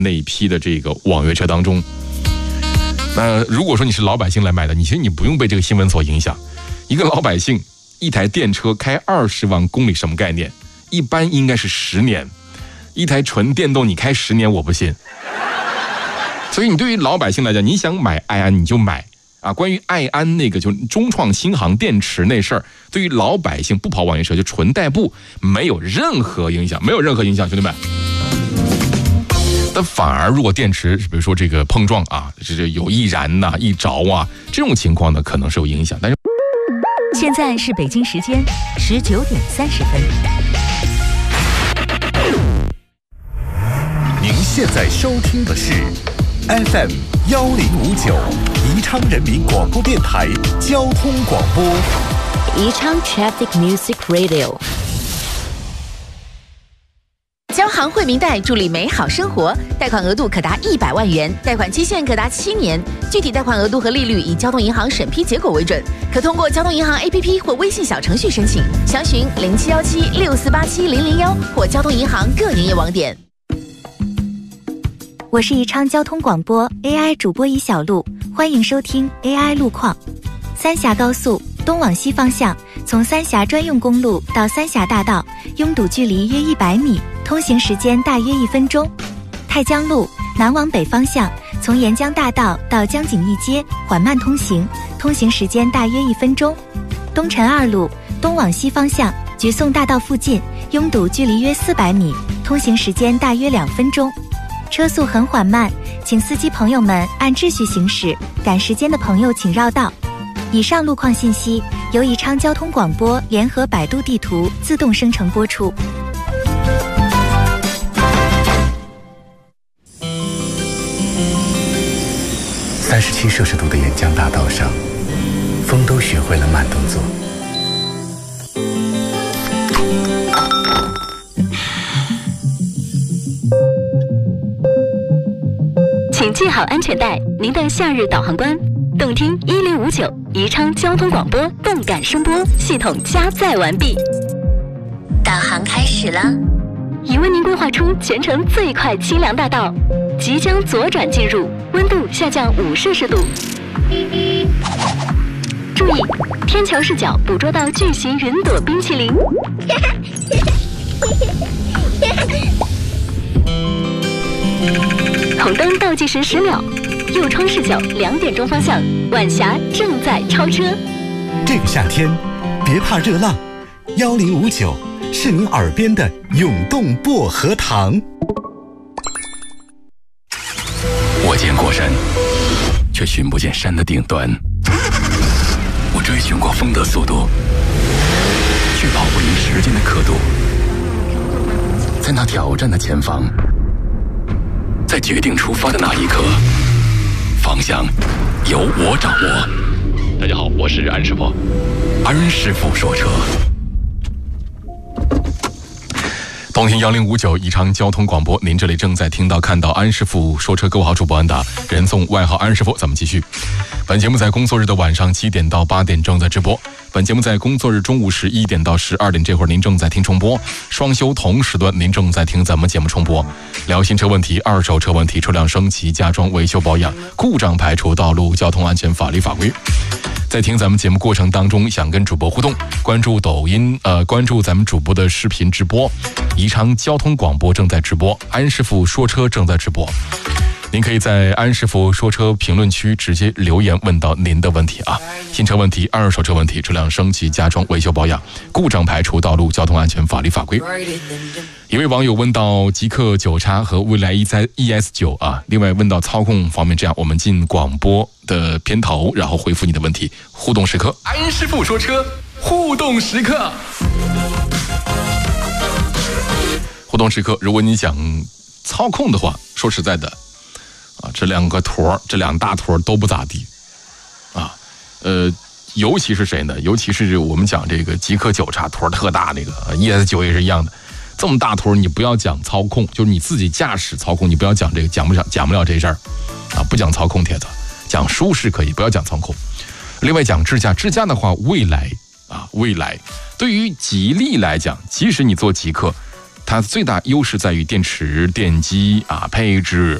那一批的这个网约车当中。那如果说你是老百姓来买的，其实你不用被这个新闻所影响。一个老百姓一台电车开20万公里什么概念？一般应该是10年。一台纯电动你开10年我不信。所以你对于老百姓来讲，你想买爱安你就买啊。关于爱安那个就中创新航电池那事儿，对于老百姓不跑网约车就纯代步没有任何影响，兄弟们。但反而如果电池比如说这个碰撞啊，这有易燃呐、易着啊，这种情况呢可能是有影响。但是现在是北京时间19点30分。 您现在收听的是 FM 1059宜昌人民广播电台交通广播。 宜昌 Traffic Music Radio。交行惠民贷助力美好生活，贷款额度可达100万元，贷款期限可达7年，具体贷款额度和利率以交通银行审批结果为准，可通过交通银行 APP 或微信小程序申请，详询071764870001或交通银行各营业网点。 我是宜昌交通广播 AI 主播尹小璐，欢迎收听 AI 路况。三峡高速东往西方向，从三峡专用公路到三峡大道，拥堵距离约100米，通行时间大约1分钟。太江路南往北方向，从沿江大道到江景义街缓慢通行，通行时间大约1分钟。东辰二路东往西方向，举颂大道附近，拥堵距离约400米，通行时间大约2分钟。车速很缓慢，请司机朋友们按秩序行驶，赶时间的朋友请绕道。以上路况信息由宜昌交通广播联合百度地图自动生成播出。 37摄氏度的沿江大道上，风都学会了慢动作。 请系好安全带，您的夏日导航官。动听1059宜昌交通广播动感声波系统加载完毕， 导航开始了， 已为您规划出全程最快清凉大道，即将左转进入，温度下降5摄氏度。注意，天桥视角捕捉到巨型云朵冰淇淋。红灯倒计时10秒。右窗视角2点钟方向，晚霞正在超车。 这个夏天，别怕热浪，1059是您耳边的永动薄荷糖。 我见过山，却寻不见山的顶端。我追寻过风的速度，却跑不赢时间的刻度。在那挑战的前方，在决定出发的那一刻，方向由我掌握。大家好，我是安师傅。安师傅说车。 动听1059宜昌交通广播，您这里正在听到看到安师傅说车，各位好，主播安达，人送外号安师傅。咱们继续，本节目在工作日的晚上7点到8点正在直播，本节目在工作日中午11点到12点这会儿您正在听重播，双休同时段您正在听咱们节目重播。聊新车问题、二手车问题、车辆升级、加装、维修保养、故障排除、道路交通安全、法律法规。在听咱们节目过程当中，想跟主播互动，关注抖音，关注咱们主播的视频直播。宜昌交通广播正在直播，安师傅说车正在直播。您可以在安师傅说车评论区直接留言问到您的问题啊，新车问题、二手车问题、车辆升级、加装、维修保养、故障排除、道路交通安全、法律法规。一位网友问到极氪9叉和蔚来 ES9 啊，另外问到操控方面，这样我们进广播的片头，然后回复你的问题。互动时刻， 安师傅说车，互动时刻。 互动时刻，如果你想操控的话，说实在的啊，这两大坨都不咋地啊。尤其是谁呢？尤其是我们讲这个极氪9叉坨特大那个 ES9 也是一样的。这么大坨，你不要讲操控，就是你自己驾驶操控，你不要讲这个，讲不了这事儿啊，不讲操控，铁子讲舒适可以，不要讲操控。另外讲智驾的话，蔚来对于吉利来讲，即使你做极氪， 它最大优势在于电池、电机配置